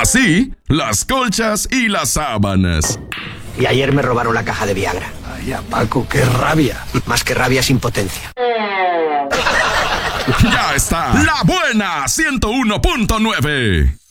así las colchas y las sábanas. Y ayer me robaron la caja de Viagra. Ay, Paco, qué rabia. Más que rabia es impotencia. Ya está la buena 101.9.